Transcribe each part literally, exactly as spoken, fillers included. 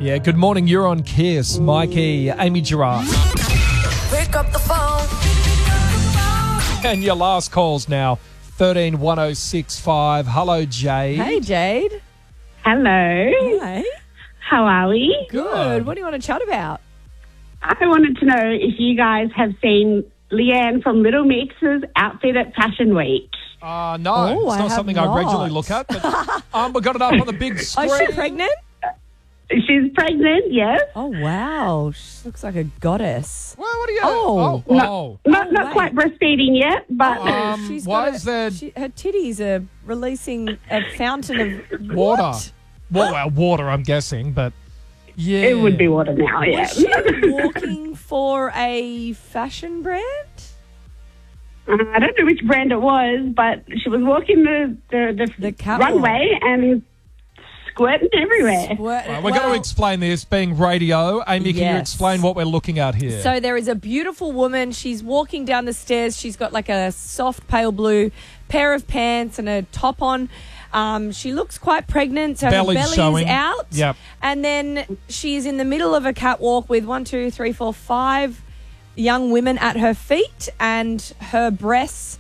Yeah, good morning. You're on Kiss. Mikey, Amy Giraffe. Pick up the phone. And your last calls now. thirteen one oh six five. Hello, Jade. Hey, Jade. Hello. Hi. How are we? Good. What do you want to chat about? I wanted to know if you guys have seen Leanne from Little Mix's outfit at Fashion Week. Uh, no, Oh, it's I not have something I regularly not. look at, but um, we got it up on the big screen. Oh, is she pregnant? She's pregnant, yes. Oh, wow. She looks like a goddess. Well, what are you? Oh. oh, No, oh. not Oh, not wait. quite breastfeeding yet, but Um, She's why got is a- there she, her titties are releasing a fountain of water? What? Well, well, water, I'm guessing, but yeah. it would be water now, yeah. Was she walking for a fashion brand? Uh, I don't know which brand it was, but she was walking the the, the, The catwalk. runway and squirting everywhere. Squirt- Right, we're well, going to explain this, being radio. Amy, can you Yes. explain what we're looking at here? So there is a beautiful woman. She's walking down the stairs. She's got like a soft pale blue pair of pants and a top on. Um, she looks quite pregnant, so Belly's her belly showing. is out. Yep. And then she's in the middle of a catwalk with one, two, three, four, five young women at her feet, and her breasts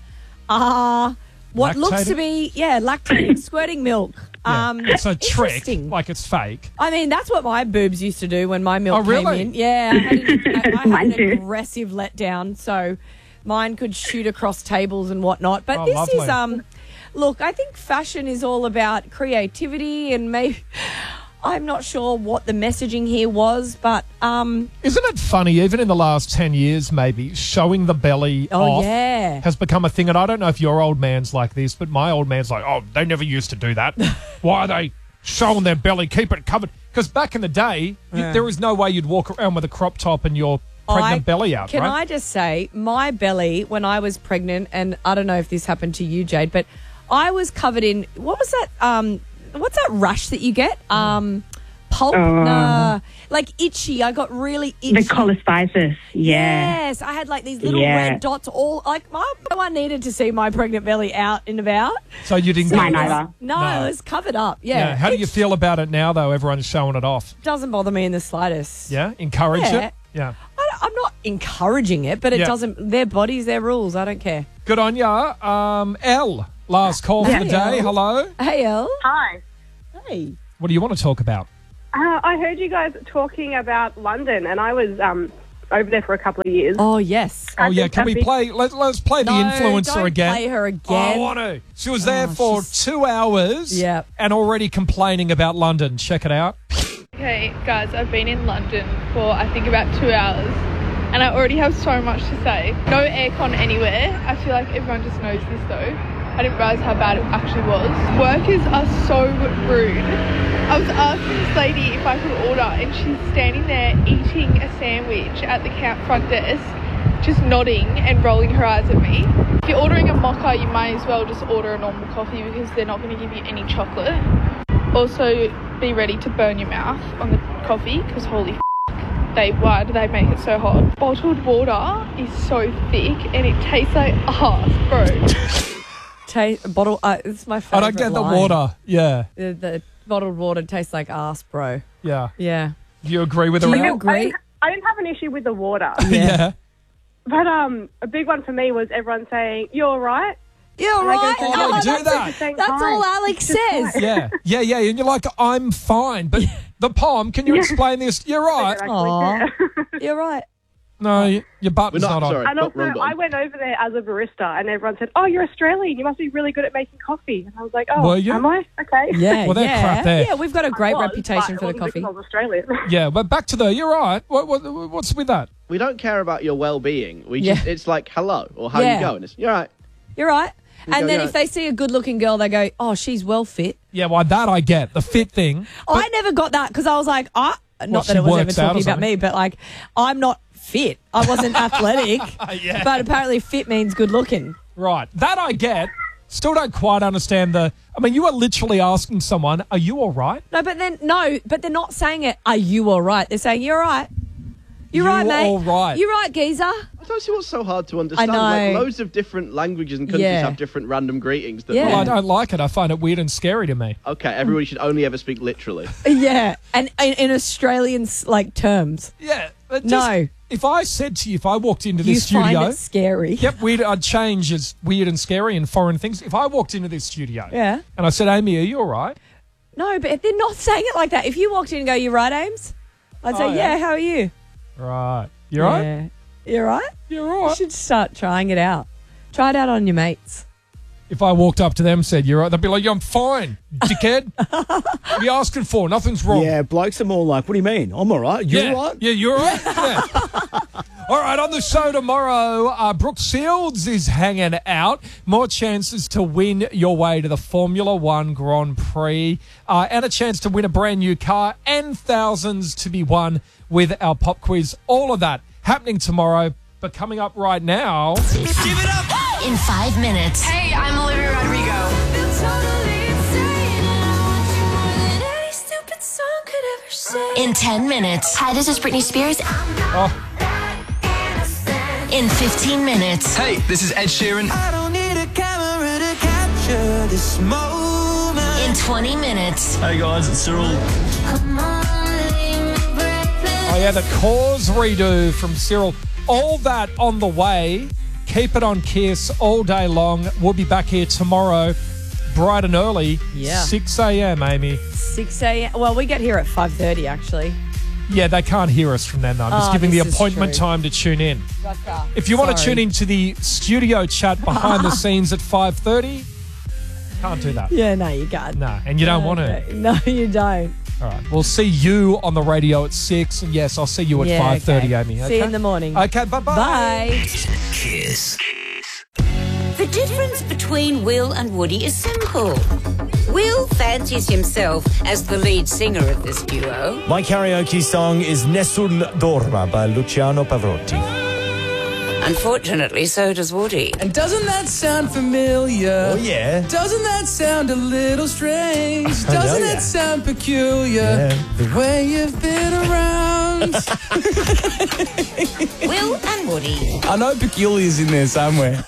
are what looks to Lactating? be, yeah, lactating, squirting milk. Yeah. Um, It's a trick, interesting. like it's fake. I mean, that's what my boobs used to do when my milk Oh, really? came in. Yeah, I had an, I, I had Mine an too. aggressive letdown, so mine could shoot across tables and whatnot. But Oh, this lovely. is, um, look, I think fashion is all about creativity, and maybe I'm not sure what the messaging here was, but um, Isn't it funny, even in the last ten years, maybe, showing the belly oh off yeah, has become a thing. And I don't know if your old man's like this, but my old man's like, oh, they never used to do that. Why are they showing their belly? Keep it covered. Because back in the day, you, Yeah. there was no way you'd walk around with a crop top and your pregnant I- belly out, Can right? I just say, my belly when I was pregnant, and I don't know if this happened to you, Jade, but I was covered in what was that? Um, what's that rash that you get? Um, pulp, Oh. nah, like itchy. I got really itchy. The colistitis, yeah. Yes, I had like these little Yeah. red dots. All like my, no one needed to see my pregnant belly out and about. So you didn't Mine get either. No, No. it was covered up. Yeah. Yeah. How do you It feel about it now, though? Everyone's showing it off. doesn't bother me in the slightest. Yeah? Encourage Yeah. it? Yeah. I, I'm not encouraging it, but it Yeah. doesn't. Their bodies, their rules. I don't care. Good on ya. Um, Elle, last call for Hey, the day. Elle. Hello. Hey, Elle. Hi. Hey. What do you want to talk about? Uh, I heard you guys talking about London, and I was um, over there for a couple of years. Oh yes. Oh, yeah. think Can a we big- play? Let, let's play the No, influencer don't again. play her Oh, I again. want to. She was there Oh, for she's- two hours Yep. and already complaining about London. Check it out. Okay, guys, I've been in London for I think about two hours and I already have so much to say. No aircon anywhere. I feel like everyone just knows this though. I didn't realise how bad it actually was. Workers are so rude. I was asking this lady if I could order and she's standing there eating a sandwich at the count front desk, just nodding and rolling her eyes at me. If you're ordering a mocha, you might as well just order a normal coffee because they're not going to give you any chocolate. Also, be ready to burn your mouth on the coffee because holy f***, they, why do they make it so hot? Bottled water is so thick and it tastes like ass, bro. Ta- bottle. Uh, it's my I favorite. don't get the line. water. Yeah. The, the bottled water tastes like ass, bro. Yeah. Yeah. Do you agree with Do her? you Elle? I agree? didn't, I didn't have an issue with the water, Yeah. but um, a big one for me was everyone saying, "You're all right." You're And I go, right. Oh, Oh, they do that's, that. saying, that's "Hi." all Alex says. Yeah. Yeah, yeah. And you're like, I'm fine. But the poem, can you explain this? You're right. Actually, Aw. yeah. You're right. No, y- your button's We're not, not, on. sorry. And Got also, wrong button. I went over there as a barista, and everyone said, "Oh, you're Australian. You must be really good at making coffee." And I was like, "Oh, Were you? am I? Okay." Yeah. Well, they're yeah. crap there. Yeah, we've got a great I was, reputation but for it the wasn't coffee. because I was Australian. Yeah, but back to the, you're right. What, what, what's with that? We don't care about your well-being. We Yeah. just, it's like, hello, or how Yeah. you going? It's, you're right. You're right. We And go, then yeah. if they see a good-looking girl, they go, "Oh, she's well fit." Yeah, well, that I get. The fit thing. I never got that because I was like, "Ah." Well, Not she that it was ever works out or talking about something. me, but like, I'm not fit. I wasn't athletic, Yeah. but apparently fit means good looking. Right. That I get. Still don't quite understand the... I mean, you are literally asking someone, are you all right? No, but then no, but they're not saying it. Are you all right? They're saying you're all right. You're You right, mate. all right. You're right, geezer. don't see what's so hard to understand. I know. Like, loads of different languages and countries Yeah. have different random greetings. That Yeah. Well, I mean- don't like it. I find it weird and scary to me. okay, everybody should only ever speak literally. Yeah, and in, in Australian like terms, Yeah. But just- No. If I said to you, if I walked into you this find studio, it scary. yep, weird. I'd change as weird and scary and foreign things. If I walked into this studio, Yeah. and I said, "Amy, are you all right?" No, but they're not saying it like that. If you walked in and go, "You right, Ames?" I'd say, Oh, yeah. "Yeah, how are you?" Right. You all right? Yeah. You all right? You're all You right. should start trying it out. Try it out on your mates. If I walked up to them and said, "You're right," they'd be like, "Yeah, I'm fine, dickhead. What are you asking for? Nothing's wrong." Yeah, blokes are more like, what do you mean? I'm all right. You're yeah. all right? Yeah, you're all right. Yeah. All right, on the show tomorrow, uh, Brooke Shields is hanging out. More chances to win your way to the Formula One Grand Prix uh, and a chance to win a brand new car and thousands to be won with our pop quiz. All of that happening tomorrow. But coming up right now... Give it up! In five minutes. Hey, I'm Olivia Rodrigo. In ten minutes. Hi, this is Britney Spears. Oh, In fifteen minutes. Hey, this is Ed Sheeran. I don't need a camera to capture this moment. In twenty minutes. Hey guys, it's Cyril. oh yeah, the Cause redo from Cyril. All that on the way. Keep it on Kiss all day long. We'll be back here tomorrow, bright and early, Yeah. six a.m., Amy. six a.m. Well, we get here at five thirty, actually. Yeah, they can't hear us from then, though. I'm just Oh, giving the this is appointment true. time to tune in. Gotcha. If you want to Sorry. tune into the studio chat behind the scenes at five thirty, can't do that. Yeah, no, you can't. No, and you don't want to. Okay. No, you don't. All right, we'll see you on the radio at six, and yes, I'll see you at Yeah, five thirty, okay. Amy. Okay? See you in the morning. Okay, bye-bye. Bye. Kiss. The difference between Will and Woody is simple. Will fancies himself as the lead singer of this duo. My karaoke song is Nessun Dorma by Luciano Pavarotti. Unfortunately, so does Woody. And doesn't that sound familiar? Oh, yeah. Doesn't that sound a little strange? I know Doesn't ya. that sound peculiar? Yeah. The way you've been around. Will and Woody. I know peculiar's in there somewhere.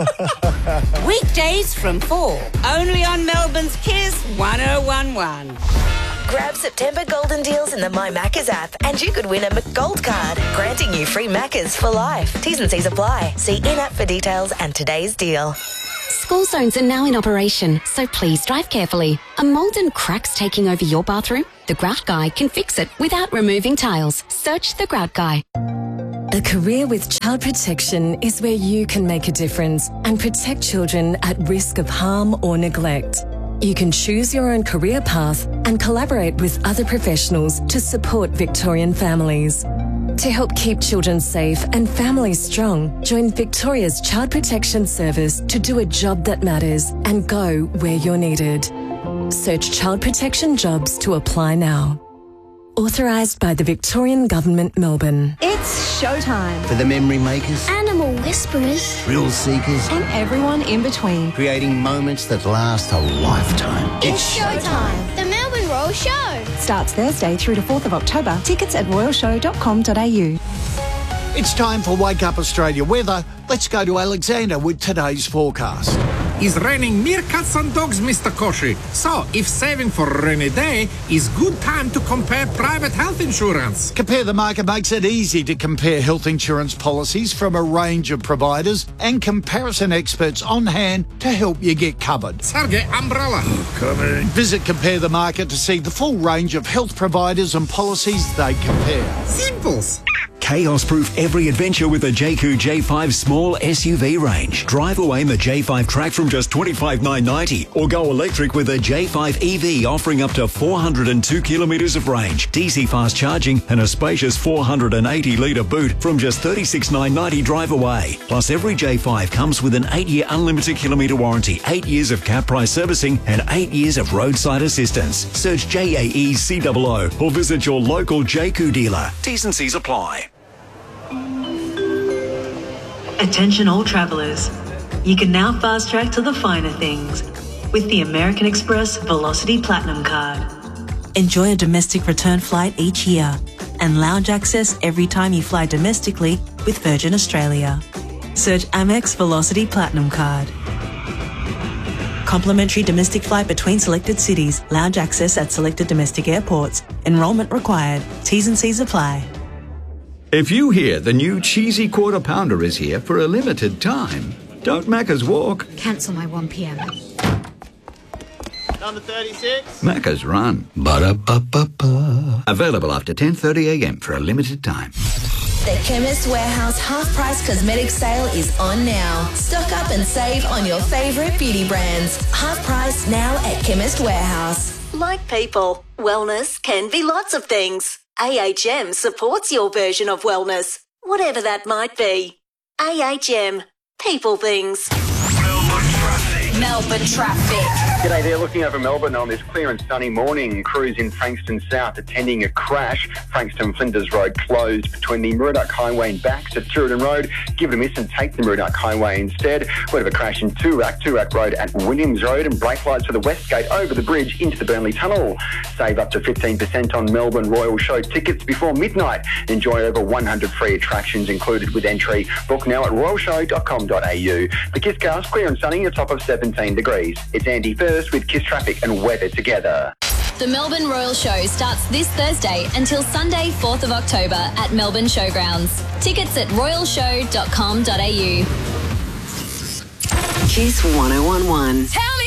Weekdays from four. Only on Melbourne's Kiss one oh one one. Grab September golden deals in the My Maccas app and you could win a McGold card, granting you free Maccas for life. T's and C's apply. See in-app for details and today's deal. School zones are now in operation, so please drive carefully. Are mold and cracks taking over your bathroom? The Grout Guy can fix it without removing tiles. Search The Grout Guy. A career with child protection is where you can make a difference and protect children at risk of harm or neglect. You can choose your own career path and collaborate with other professionals to support Victorian families. To help keep children safe and families strong, join Victoria's Child Protection Service to do a job that matters and go where you're needed. Search Child Protection Jobs to apply now. Authorised by the Victorian Government, Melbourne. It's showtime. For the memory makers, Animal whisperers. thrill seekers, And everyone in between. creating moments that last a lifetime. It's showtime. The Melbourne Royal Show. Starts Thursday through to fourth of October. Tickets at royal show dot com dot a u. It's time for Wake Up Australia weather. Let's go to Alexander with today's forecast. It's raining meerkats and dogs, Mister Koshi. So, if saving for a rainy day is good time to compare private health insurance. Compare the Market makes it easy to compare health insurance policies from a range of providers and comparison experts on hand to help you get covered. Sergey Umbrella. Coming. Visit Compare the Market to see the full range of health providers and policies they compare. Simples. Chaos-proof every adventure with the Jayco J five small S U V range. Drive away in the J five Track from just twenty-five thousand nine hundred ninety dollars or go electric with the J five E V offering up to four hundred two kilometres of range, D C fast charging and a spacious four hundred eighty litre boot from just thirty-six thousand nine hundred ninety dollars drive away. Plus every J five comes with an eight year unlimited kilometre warranty, eight years of cap price servicing and eight years of roadside assistance. Search J A E C O O or visit your local Jayco dealer. T's and C's apply. Attention all travellers. You can now fast track to the finer things with the American Express Velocity Platinum Card. Enjoy a domestic return flight each year and lounge access every time you fly domestically with Virgin Australia. Search Amex Velocity Platinum Card. Complimentary domestic flight between selected cities. Lounge access at selected domestic airports. Enrolment required. T's and C's apply. If you hear the new cheesy quarter pounder is here for a limited time, don't Macca's walk, Cancel my one p.m. Number thirty-six. Macca's run. Ba-da-ba-ba-ba. Available after ten thirty a m for a limited time. The Chemist Warehouse half-price cosmetic sale is on now. Stock up and save on your favourite beauty brands. Half price now at Chemist Warehouse. Like people, wellness can be lots of things. A H M supports your version of wellness, whatever that might be. A H M, people things. Melbourne traffic. G'day there, looking over Melbourne on this clear and sunny morning. Crews in Frankston South attending a crash. Frankston Flinders Road closed between the Murdoch Highway and Backs at Tooradin Road. Give it a miss and take the Murdoch Highway instead. We have a crash in Toorak, Toorak Road at Williams Road, and brake lights for the West Gate over the bridge into the Burnley Tunnel. Save up to fifteen percent on Melbourne Royal Show tickets before midnight. Enjoy over one hundred free attractions included with entry. Book now at royal show dot com dot a u. The Kiss Cast, clear and sunny, a top of seventeen degrees. It's Andy first with Kiss Traffic and weather together. The Melbourne Royal Show starts this Thursday until Sunday, fourth of October at Melbourne Showgrounds. Tickets at royal show dot com dot a u. Kiss one oh one one. Tell me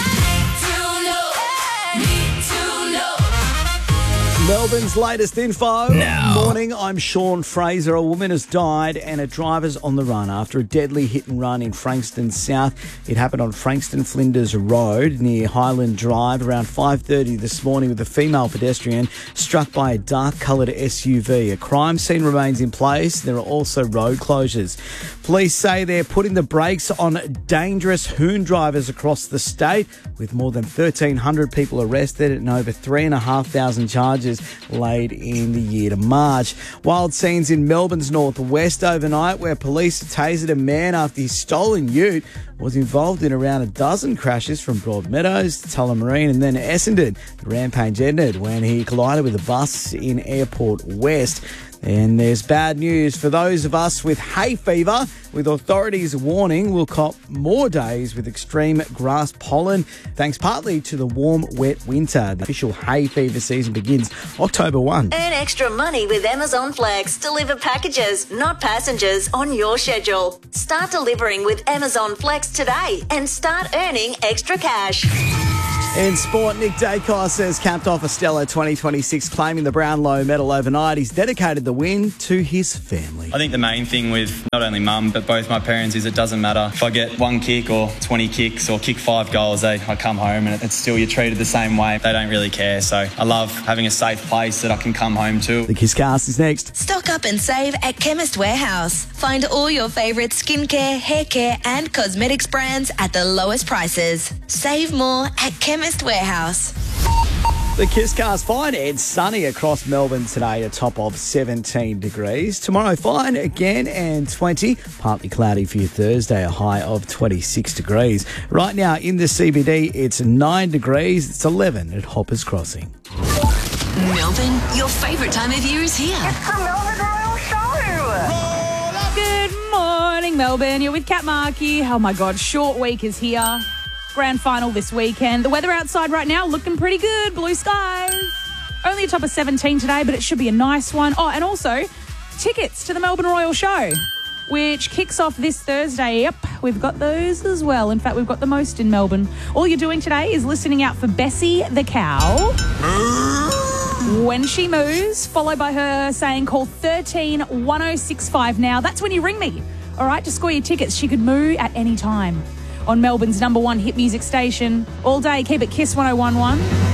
Melbourne's latest info. Now. Morning, I'm Sean Fraser. A woman has died and a driver's on the run after a deadly hit and run in Frankston South. It happened on Frankston Flinders Road near Highland Drive around five thirty this morning with a female pedestrian struck by a dark-coloured S U V. A crime scene remains in place. There are also road closures. Police say they're putting the brakes on dangerous hoon drivers across the state, with more than thirteen hundred people arrested and over three thousand five hundred charges laid in the year to March. Wild scenes in Melbourne's northwest overnight where police tasered a man after his stolen ute was involved in around a dozen crashes from Broadmeadows to Tullamarine and then Essendon. The rampage ended when he collided with a bus in Airport West. And there's bad news for those of us with hay fever, with authorities warning we'll cop more days with extreme grass pollen, thanks partly to the warm, wet winter. The official hay fever season begins October first. Earn extra money with Amazon Flex. Deliver packages, not passengers, on your schedule. Start delivering with Amazon Flex today and start earning extra cash. In sport, Nick Dacos has capped off a stellar twenty twenty-six, claiming the Brownlow medal overnight. He's dedicated the win to his family. I think the main thing with not only mum but both my parents is it doesn't matter if I get one kick or twenty kicks or kick five goals. They, I come home and it's still you're treated the same way. They don't really care. So I love having a safe place that I can come home to. The Kiss Cast is next. Stock up and save at Chemist Warehouse. Find all your favourite skincare, hair care and cosmetics brands at the lowest prices. Save more at Chemist Warehouse. The Kiss Cast, fine and sunny across Melbourne today, a top of seventeen degrees. Tomorrow, fine again and twenty. Partly cloudy for your Thursday, a high of twenty-six degrees. Right now in the C B D, it's nine degrees. It's eleven at Hoppers Crossing. Melbourne, your favourite time of year is here. It's the Melbourne Royal Show. Good morning, Melbourne. You're with Kat Markey. Oh, my God, short week is here. Grand final this weekend. The weather outside right now looking pretty good. Blue skies. Only a top of seventeen today, but it should be a nice one. Oh, and also tickets to the Melbourne Royal Show, which kicks off this Thursday. Yep, we've got those as well. In fact, we've got the most in Melbourne. All you're doing today is listening out for Bessie the cow. When she moves, followed by her saying call thirteen one oh six five now. That's when you ring me. All right, to score your tickets. She could moo at any time on Melbourne's number one hit music station. All day, keep it Kiss one oh one one.